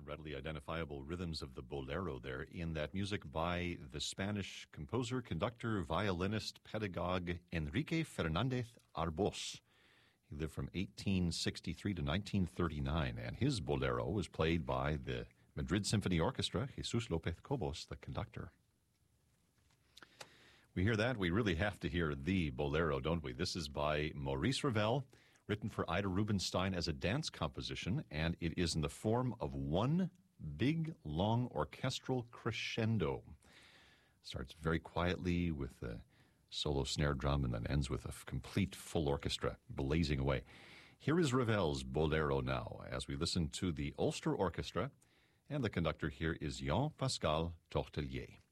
readily identifiable rhythms of the bolero there in that music by the Spanish composer, conductor, violinist, pedagogue Enrique Fernandez Arbós. He lived from 1863 to 1939, and his bolero was played by the Madrid Symphony Orchestra, Jesus López Cobos, the conductor. We hear that, we really have to hear the bolero, don't we? This is by Maurice Ravel, written for Ida Rubinstein as a dance composition, and it is in the form of one big, long orchestral crescendo. Starts very quietly with a solo snare drum and then ends with a complete full orchestra blazing away. Here is Ravel's Bolero now, as we listen to the Ulster Orchestra, and the conductor here is Jean-Pascal Tortelier.